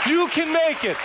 You can make it.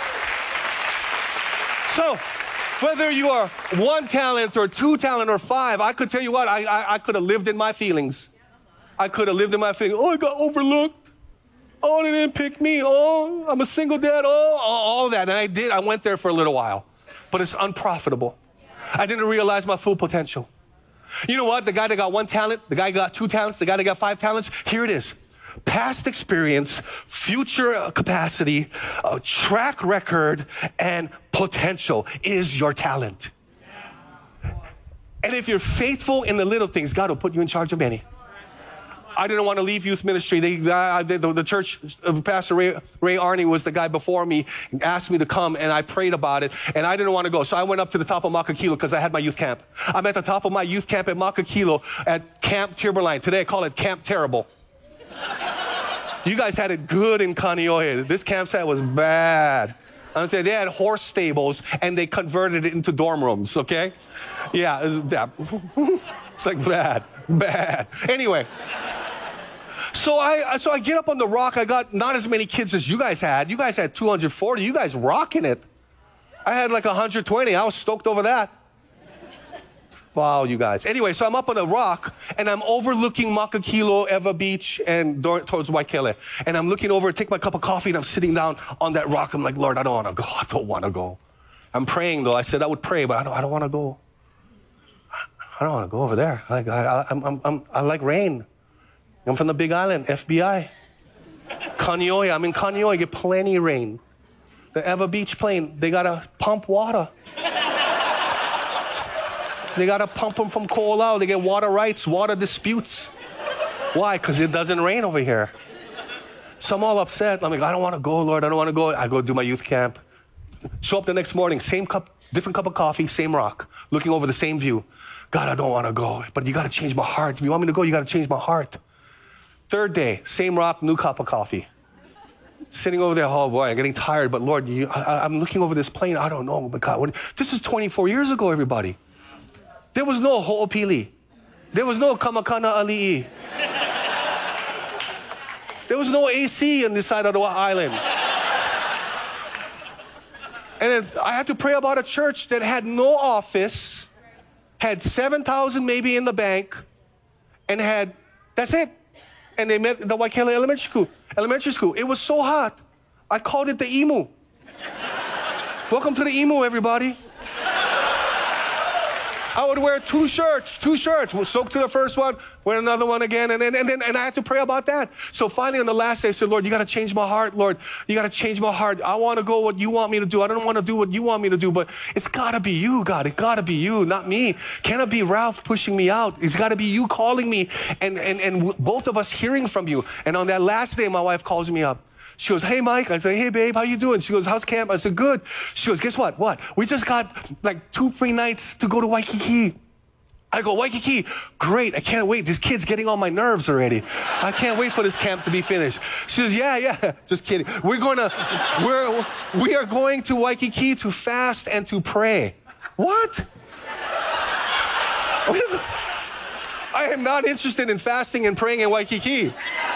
So, whether you are 1 talent or 2 talent or 5, I could tell you what, I could have lived in my feelings. I could have lived in my feelings. Oh, I got overlooked. Oh, they didn't pick me. Oh, I'm a single dad. Oh, all that. And I did. I went there for a little while. But it's unprofitable. I didn't realize my full potential. You know what? The guy that got 1 talent, the guy that got 2 talents, the guy that got 5 talents, here it is. Past experience, future capacity, track record, and potential is your talent. And if you're faithful in the little things, God will put you in charge of many. I didn't want to leave youth ministry. The church, Pastor Ray Arney was the guy before me, and asked me to come, and I prayed about it, and I didn't want to go. So I went up to the top of Makakilo because I had my youth camp. I'm at the top of my youth camp at Makakilo at Camp Timberline. Today I call it Camp Terrible. You guys had it good in Kaneohe. This campsite was bad. I'm saying they had horse stables, and they converted it into dorm rooms, okay? Yeah, it's like bad. Anyway. So I get up on the rock. I got not as many kids as you guys had. You guys had 240. You guys rocking it. I had like 120. I was stoked over that. Wow, you guys. Anyway, so I'm up on a rock, and I'm overlooking Makakilo, Ewa Beach, and towards Waikele. And I'm looking over, take my cup of coffee, and I'm sitting down on that rock. I'm like, Lord, I don't want to go. I don't want to go. I'm praying, though. I said I would pray, but I don't want to go. I don't want to go over there. I like rain. I'm from the Big Island, FBI. Kaneohe, I'm in Kaneohe, I get plenty of rain. The Ewa Beach plane, they got to pump water. They got to pump them from Ko'olau. They get water rights, water disputes. Why? Because it doesn't rain over here. So I'm all upset. I'm like, I don't want to go, Lord. I don't want to go. I go do my youth camp. Show up the next morning, same cup, different cup of coffee, same rock, looking over the same view. God, I don't want to go, but you got to change my heart. If you want me to go, you got to change my heart. 3rd day, same rock, new cup of coffee. Sitting over there, oh boy, I'm getting tired, but Lord, I'm looking over this plane. I don't know, but God, this is 24 years ago, everybody. There was no Ho'opili. There was no Kamakana Ali'i. There was no AC on this side of the island. And then I had to pray about a church that had no office, had 7,000 maybe in the bank, and that's it. And they met the Waikele Elementary School. It was so hot, I called it the Emu. Welcome to the Emu, everybody. I would wear 2 shirts. We'll soak to the first one, wear another one again, and I had to pray about that. So finally on the last day, I said, Lord, you got to change my heart, Lord. You got to change my heart. I want to go what you want me to do. I don't want to do what you want me to do, but it's got to be you, God. It got to be you, not me. Cannot be Ralph pushing me out. It's got to be you calling me and both of us hearing from you. And on that last day, my wife calls me up. She goes, hey, Mike. I say, hey, babe, how you doing? She goes, how's camp? I said, good. She goes, guess what? What? We just got like 2 free nights to go to Waikiki. I go, Waikiki, great. I can't wait. This kid's getting on my nerves already. I can't wait for this camp to be finished. She says, yeah. Just kidding. We are going to Waikiki to fast and to pray. What? I am not interested in fasting and praying in Waikiki.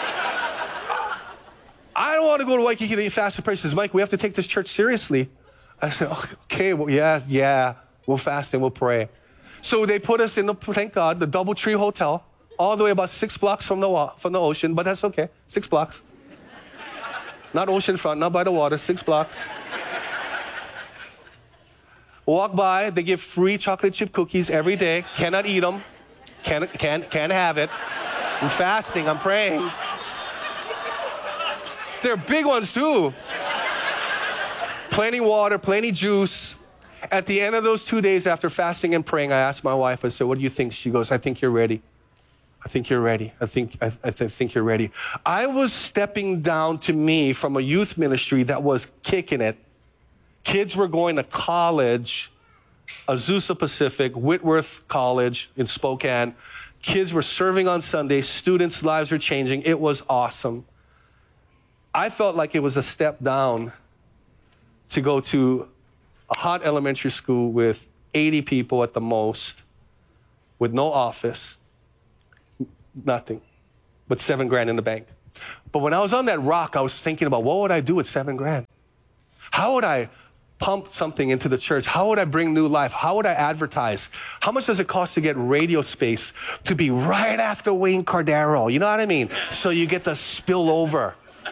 I don't want to go to Waikiki to eat fast and pray. She says, Mike, we have to take this church seriously. I said, okay, well, yeah, we'll fast and we'll pray. So they put us in thank God, the DoubleTree Hotel, all the way about 6 blocks from the ocean, but that's okay, 6 blocks. Not oceanfront, not by the water, 6 blocks. Walk by, they give free chocolate chip cookies every day. Cannot eat them, can't have it. I'm fasting, I'm praying. They're big ones too. Plenty water, plenty juice. At the end of those 2 days after fasting and praying, I asked my wife, I said, what do you think? She goes, I think you're ready. I think you're ready. I think you're ready. I was stepping down to me from a youth ministry that was kicking it. Kids were going to college, Azusa Pacific, Whitworth College in Spokane. Kids were serving on Sundays. Students' lives were changing. It was awesome. I felt like it was a step down to go to a hot elementary school with 80 people at the most, with no office, nothing, but $7,000 in the bank. But when I was on that rock, I was thinking about what would I do with $7,000? How would I pump something into the church? How would I bring new life? How would I advertise? How much does it cost to get radio space to be right after Wayne Cordero? You know what I mean? So you get the spill over.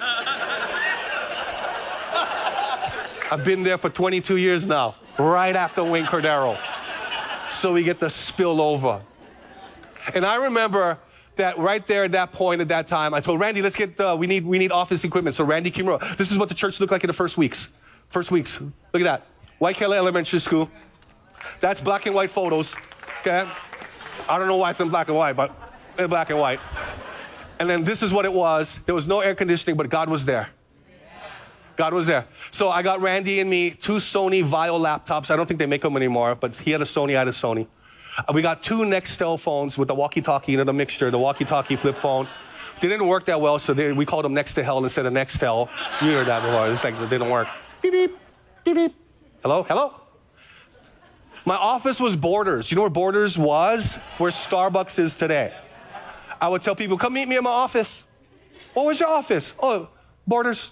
I've been there for 22 years now, right after Wayne Cordero. So we get the spill over. And I remember that right there at that point, at that time, I told Randy, let's get, we need office equipment. So Randy came over. This is what the church looked like in the first weeks. Look at that. Waikele Elementary School. That's black and white photos, okay? I don't know why it's in black and white, but in black and white. And then this is what it was. There was no air conditioning, but God was there. God was there. So I got Randy and me 2 Sony Vio laptops. I don't think they make them anymore, but he had a Sony, I had a Sony. We got 2 Nextel phones with the walkie-talkie, you know, the mixture, the walkie-talkie flip phone. They didn't work that well, so we called them Next to Hell instead of Nextel. You heard that before. It's like they didn't work. Beep, beep, beep, beep. Hello? My office was Borders. You know where Borders was? Where Starbucks is today. I would tell people, come meet me in my office. What was your office? Oh, Borders.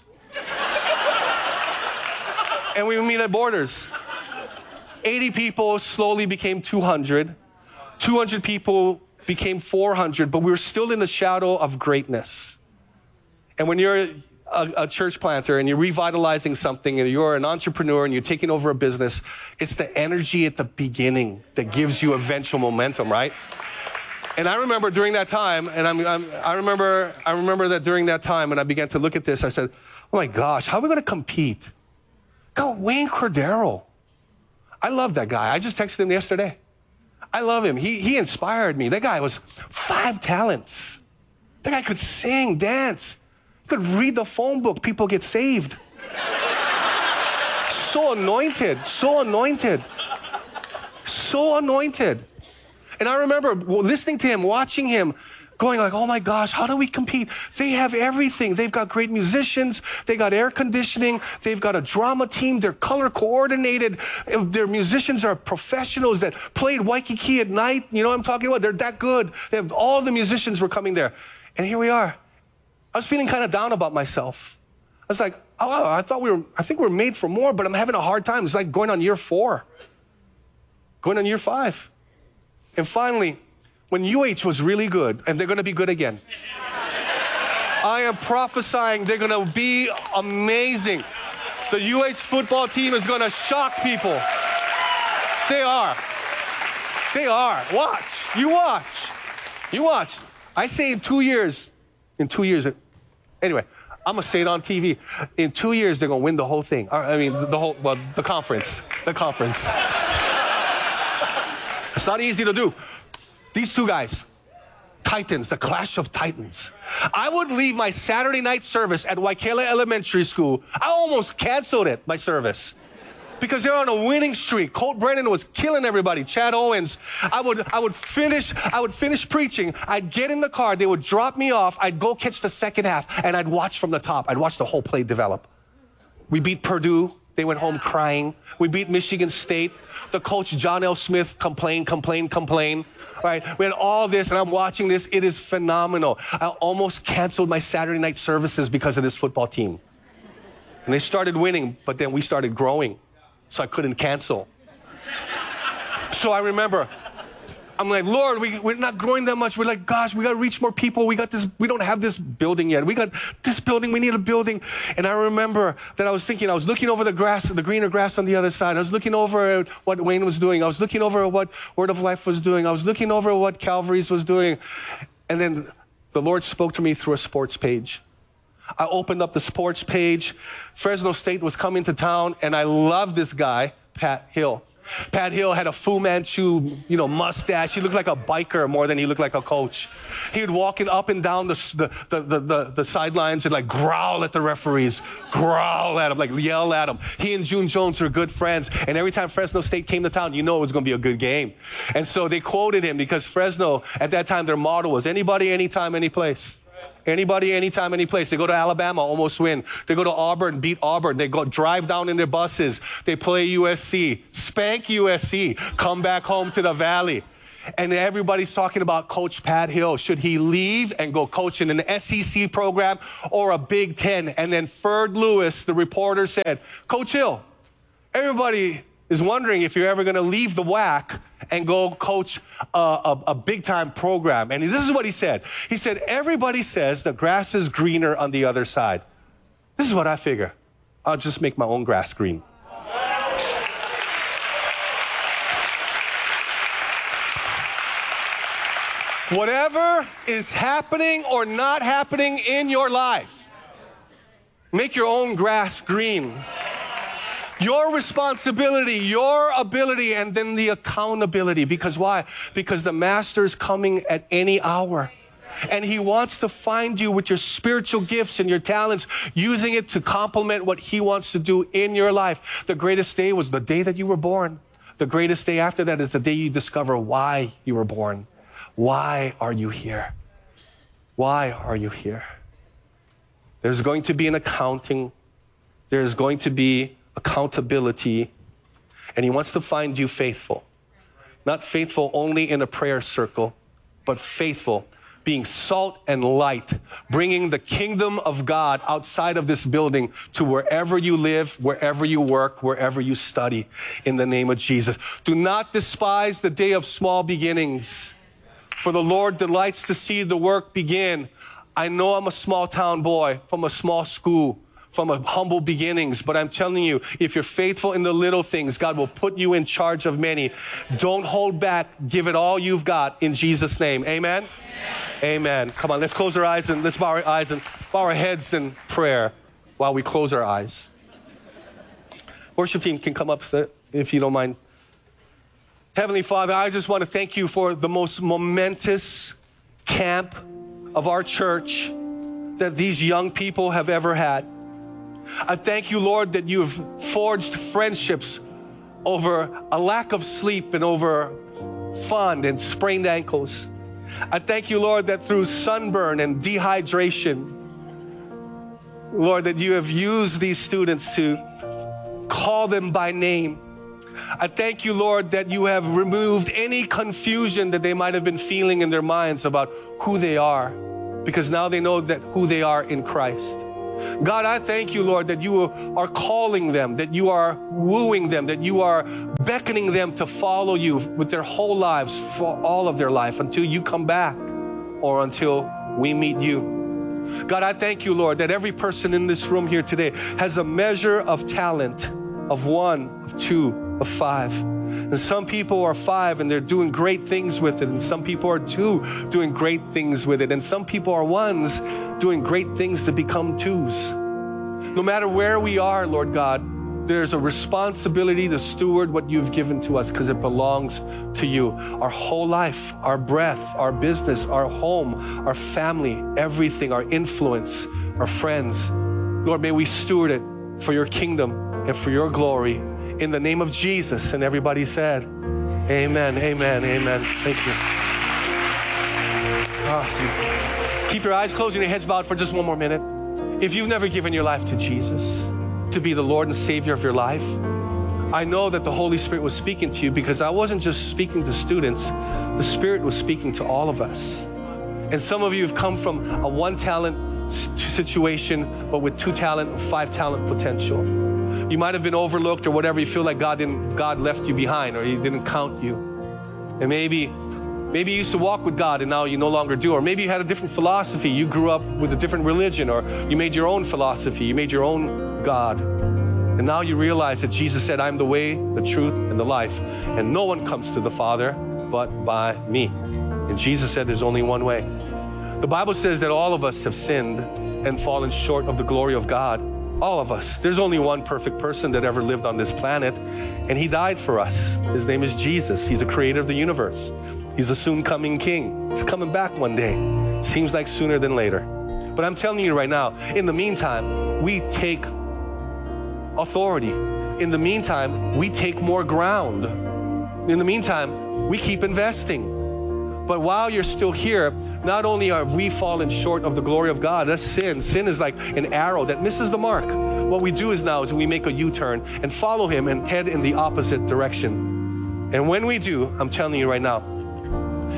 And we would meet at Borders. 80 people slowly became 200. 200 people became 400, but we were still in the shadow of greatness. And when you're a church planter and you're revitalizing something and you're an entrepreneur and you're taking over a business, it's the energy at the beginning that gives you eventual momentum, right? And I remember during that time, and I remember that during that time, and I began to look at this, I said, oh my gosh, how are we going to compete? Got Wayne Cordero. I love that guy. I just texted him yesterday. I love him. He inspired me. That guy was 5 talents. That guy could sing, dance. He could read the phone book. People get saved. So anointed. And I remember listening to him, watching him, going like, oh my gosh, how do we compete? They have everything. They've got great musicians. They got air conditioning. They've got a drama team. They're color coordinated. Their musicians are professionals that played Waikiki at night. You know what I'm talking about? They're that good. All the musicians were coming there. And here we are. I was feeling kind of down about myself. I was like, oh, I think we were made for more, but I'm having a hard time. It's like going on year 4, going on year 5. And finally, when UH was really good, and they're going to be good again. I am prophesying they're going to be amazing. The UH football team is going to shock people. They are. Watch. You watch. I say in 2 years, anyway, I'm going to say it on TV. In 2 years, they're going to win the whole thing. I mean, the conference. The conference. It's not easy to do. These 2 guys, Titans, the clash of Titans. I would leave my Saturday night service at Waikele Elementary School. I almost canceled it, my service, because they're on a winning streak. Colt Brennan was killing everybody. Chad Owens. I would finish preaching. I'd get in the car. They would drop me off. I'd go catch the second half, and I'd watch from the top. I'd watch the whole play develop. We beat Purdue. They went home crying. We beat Michigan State. The coach, John L. Smith, complained. Right? We had all this, and I'm watching this. It is phenomenal. I almost canceled my Saturday night services because of this football team. And they started winning, but then we started growing, so I couldn't cancel. So I remember, I'm like, Lord, we're not growing that much. We're like, gosh, we got to reach more people. We don't have this building yet. We got this building. We need a building. And I remember that I was looking over the grass, the greener grass on the other side. I was looking over at what Wayne was doing. I was looking over at what Word of Life was doing. I was looking over at what Calvary's was doing. And then the Lord spoke to me through a sports page. I opened up the sports page. Fresno State was coming to town, and I loved this guy, Pat Hill. Pat Hill had a Fu Manchu, mustache. He looked like a biker more than he looked like a coach. He would walk up and down the sidelines and like growl at the referees, growl at them, like yell at them. He and June Jones were good friends. And every time Fresno State came to town, it was going to be a good game. And so they quoted him because Fresno, at that time, their motto was anybody, anytime, any place. Anybody, anytime, any place. They go to Alabama, almost win. They go to Auburn, beat Auburn. They go drive down in their buses. They play USC, spank USC, come back home to the Valley. And everybody's talking about Coach Pat Hill. Should he leave and go coach in an SEC program or a Big Ten? And then Ferd Lewis, the reporter, said, Coach Hill, everybody is wondering if you're ever going to leave the WAC and go coach a big-time program. And this is what he said. He said, everybody says the grass is greener on the other side. This is what I figure. I'll just make my own grass green. Whatever is happening or not happening in your life, make your own grass green. Your responsibility, your ability, and then the accountability. Because why? Because the Master is coming at any hour. And he wants to find you with your spiritual gifts and your talents, using it to complement what he wants to do in your life. The greatest day was the day that you were born. The greatest day after that is the day you discover why you were born. Why are you here? Why are you here? There's going to be an accounting. There's going to be accountability. And he wants to find you faithful. Not faithful only in a prayer circle, but faithful, being salt and light, bringing the kingdom of God outside of this building to wherever you live, wherever you work, wherever you study, in the name of Jesus. Do not despise the day of small beginnings, for the Lord delights to see the work begin. I know I'm a small town boy from a small school, from a humble beginnings, but I'm telling you, if you're faithful in the little things, God will put you in charge of many. Don't hold back. Give it all you've got in Jesus' name. Amen? Amen. Come on, let's close our eyes and let's bow our eyes and bow our heads in prayer while we close our eyes. Worship team can come up if you don't mind. Heavenly Father, I just want to thank you for the most momentous camp of our church that these young people have ever had. I thank you, Lord, that you've forged friendships over a lack of sleep and over fun and sprained ankles. I thank you, Lord, that through sunburn and dehydration, Lord, that you have used these students to call them by name. I thank you, Lord, that you have removed any confusion that they might have been feeling in their minds about who they are, because now they know that who they are in Christ. God, I thank you, Lord, that you are calling them, that you are wooing them, that you are beckoning them to follow you with their whole lives, for all of their life, until you come back or until we meet you. God, I thank you, Lord, that every person in this room here today has a measure of talent, of 1, of 2, of 5. And some people are 5 and they're doing great things with it. And some people are 2 doing great things with it. And some people are 1s doing great things to become 2s. No matter where we are, Lord God, there's a responsibility to steward what you've given to us because it belongs to you. Our whole life, our breath, our business, our home, our family, everything, our influence, our friends. Lord, may we steward it for your kingdom and for your glory. In the name of Jesus. And everybody said, amen, amen, amen. Thank you. Awesome. Keep your eyes closed and your heads bowed for just one more minute. If you've never given your life to Jesus, to be the Lord and Savior of your life, I know that the Holy Spirit was speaking to you, because I wasn't just speaking to students. The Spirit was speaking to all of us. And some of you have come from a 1 talent situation, but with 2 talent, 5 talent potential. You might have been overlooked or whatever. You feel like God left you behind, or he didn't count you. And maybe you used to walk with God and now you no longer do. Or maybe you had a different philosophy. You grew up with a different religion, or you made your own philosophy. You made your own God. And now you realize that Jesus said, I'm the way, the truth, and the life. And no one comes to the Father but by me. And Jesus said there's only one way. The Bible says that all of us have sinned and fallen short of the glory of God. All of us. There's only one perfect person that ever lived on this planet, and he died for us. His name is Jesus. He's the creator of the universe. He's a soon coming king. He's coming back one day. Seems like sooner than later. But I'm telling you right now, in the meantime, we take authority. In the meantime, we take more ground. In the meantime, we keep investing. But while you're still here, not only are we fallen short of the glory of God, that's sin. Sin is like an arrow that misses the mark. What we do is we make a U-turn and follow him and head in the opposite direction. And when we do, I'm telling you right now,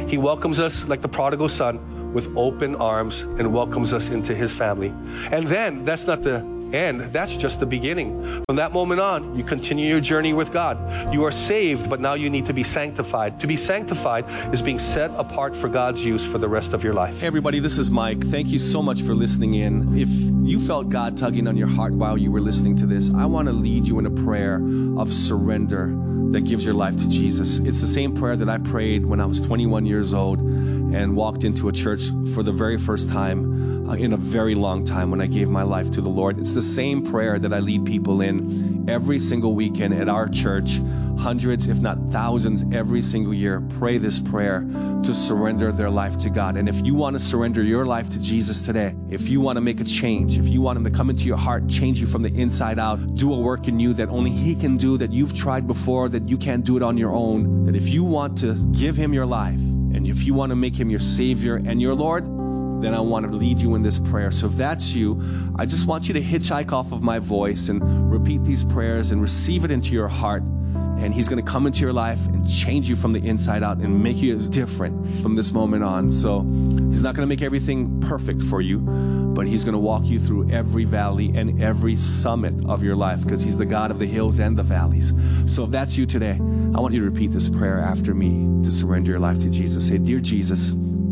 He welcomes us like the prodigal son with open arms and welcomes us into his family. And then that's not the end, that's just the beginning. From that moment on, you continue your journey with God. You are saved, but now you need to be sanctified. To be sanctified is being set apart for God's use for the rest of your life. Hey everybody, this is Mike. Thank you so much for listening in. If you felt God tugging on your heart while you were listening to this, I want to lead you in a prayer of surrender that gives your life to Jesus. It's the same prayer that I prayed when I was 21 years old and walked into a church for the very first time in a very long time when I gave my life to the Lord. It's the same prayer that I lead people in every single weekend at our church. Hundreds, if not thousands, every single year pray this prayer to surrender their life to God. And if you want to surrender your life to Jesus today, if you want to make a change, if you want Him to come into your heart, change you from the inside out, do a work in you that only He can do, that you've tried before, that you can't do it on your own, that if you want to give Him your life, and if you want to make Him your Savior and your Lord, then I want to lead you in this prayer. So if that's you, I just want you to hitchhike off of my voice and repeat these prayers and receive it into your heart. And He's going to come into your life and change you from the inside out and make you different from this moment on. So He's not going to make everything perfect for you, but He's going to walk you through every valley and every summit of your life, because He's the God of the hills and the valleys. So if that's you today, I want you to repeat this prayer after me to surrender your life to Jesus. Say, "Dear Jesus,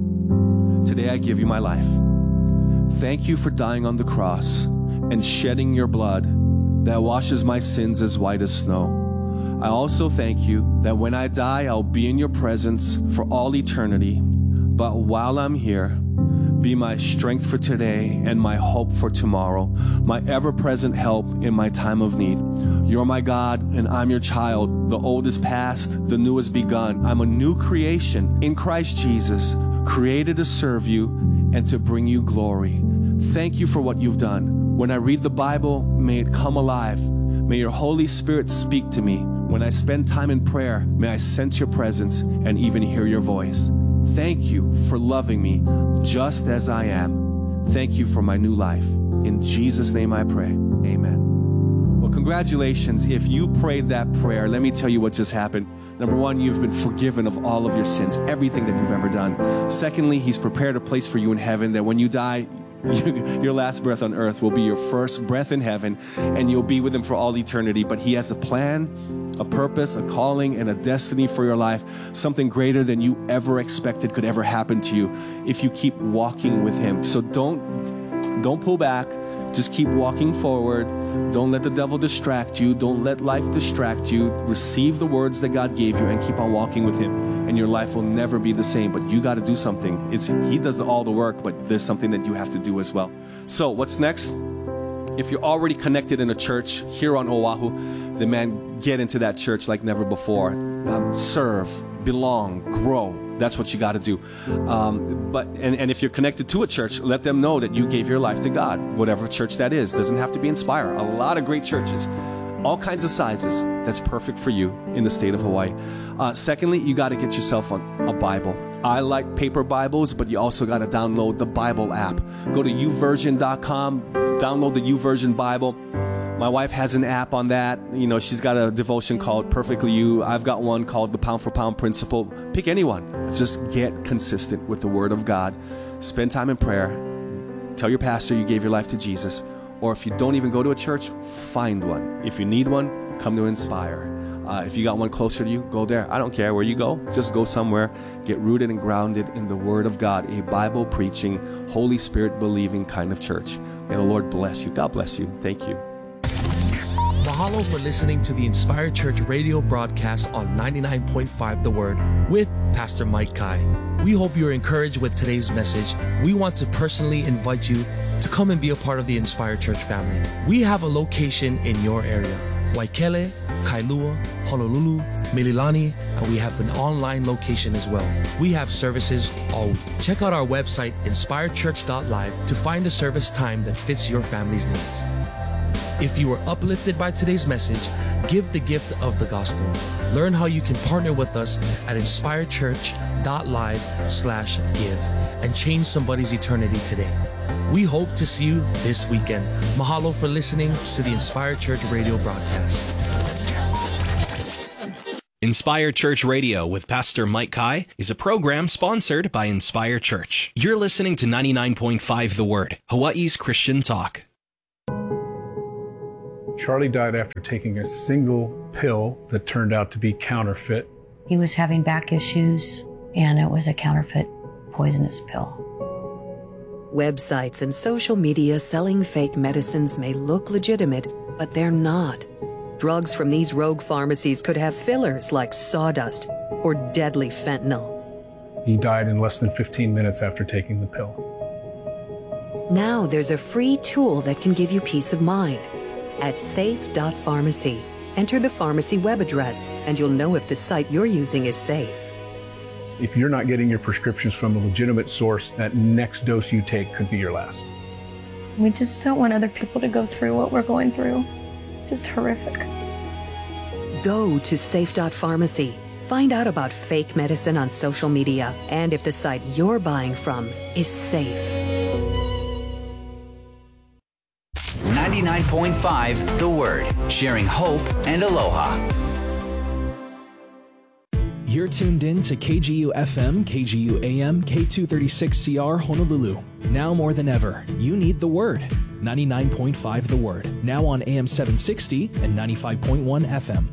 today I give you my life. Thank you for dying on the cross and shedding your blood that washes my sins as white as snow. I also thank you that when I die, I'll be in your presence for all eternity. But while I'm here, be my strength for today and my hope for tomorrow, my ever-present help in my time of need. You're my God, and I'm your child. The old is past, the new has begun. I'm a new creation in Christ Jesus, created to serve you and to bring you glory. Thank you for what you've done. When I read the Bible, may it come alive. May your Holy Spirit speak to me. When I spend time in prayer, may I sense your presence and even hear your voice. Thank you for loving me just as I am. Thank you for my new life. In Jesus' name I pray. Amen." Well, congratulations. If you prayed that prayer, let me tell you what just happened. Number one, you've been forgiven of all of your sins, everything that you've ever done. Secondly, He's prepared a place for you in heaven that when you die, your last breath on earth will be your first breath in heaven, and you'll be with Him for all eternity. But He has a plan, a purpose, a calling, and a destiny for your life, something greater than you ever expected could ever happen to you if you keep walking with Him. So don't pull back. Just keep walking forward. Don't let the devil distract you. Don't let life distract you. Receive the words that God gave you and keep on walking with Him, and your life will never be the same. But you got to do something. He does all the work, but there's something that you have to do as well. So what's next? If you're already connected in a church here on Oahu, then man, get into that church like never before. Serve, belong, grow. That's what you got to do. But if you're connected to a church, let them know that you gave your life to God, whatever church that is. Doesn't have to be Inspire. A lot of great churches, all kinds of sizes. That's perfect for you in the state of Hawaii. Secondly, you got to get yourself a Bible. I like paper Bibles, but you also got to download the Bible app. Go to YouVersion.com, download the YouVersion Bible. My wife has an app on that. You know, she's got a devotion called Perfectly You. I've got one called the Pound for Pound Principle. Pick any one. Just get consistent with the Word of God. Spend time in prayer. Tell your pastor you gave your life to Jesus. Or if you don't even go to a church, find one. If you need one, come to Inspire. If you got one closer to you, go there. I don't care where you go. Just go somewhere. Get rooted and grounded in the Word of God. A Bible-preaching, Holy Spirit-believing kind of church. May the Lord bless you. God bless you. Thank you. Mahalo for listening to the Inspire Church radio broadcast on 99.5 The Word with Pastor Mike Kai. We hope you're encouraged with today's message. We want to personally invite you to come and be a part of the Inspire Church family. We have a location in your area: Waikele, Kailua, Honolulu, Mililani, and we have an online location as well. We have services all week. Check out our website, inspirechurch.live, to find a service time that fits your family's needs. If you were uplifted by today's message, give the gift of the gospel. Learn how you can partner with us at inspirechurch.live/give and change somebody's eternity today. We hope to see you this weekend. Mahalo for listening to the Inspire Church radio broadcast. Inspire Church Radio with Pastor Mike Kai is a program sponsored by Inspire Church. You're listening to 99.5 The Word, Hawaii's Christian talk. Charlie died after taking a single pill that turned out to be counterfeit. He was having back issues, and it was a counterfeit poisonous pill. Websites and social media selling fake medicines may look legitimate, but they're not. Drugs from these rogue pharmacies could have fillers like sawdust or deadly fentanyl. He died in less than 15 minutes after taking the pill. Now there's a free tool that can give you peace of mind. At safe.pharmacy, enter the pharmacy web address, and you'll know if the site you're using is safe. If you're not getting your prescriptions from a legitimate source, that next dose you take could be your last. We just don't want other people to go through what we're going through. It's just horrific. Go to safe.pharmacy. Find out about fake medicine on social media and if the site you're buying from is safe. 99.5 The Word, sharing hope and aloha. You're tuned in to KGU FM, KGU AM, K236CR Honolulu. Now more than ever, you need the Word. 99.5 The Word, now on AM 760 and 95.1 FM.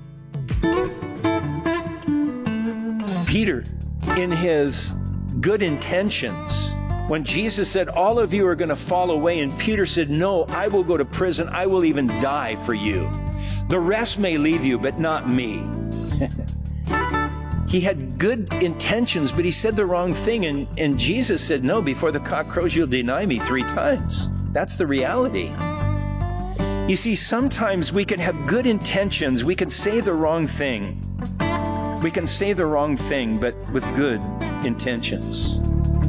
Peter, in his good intentions, when Jesus said, all of you are going to fall away, and Peter said, no, I will go to prison. I will even die for you. The rest may leave you, but not me. He had good intentions, but he said the wrong thing. And Jesus said, no, before the cock crows, you'll deny me 3 times. That's the reality. You see, sometimes we can have good intentions. We can say the wrong thing. We can say the wrong thing, but with good intentions.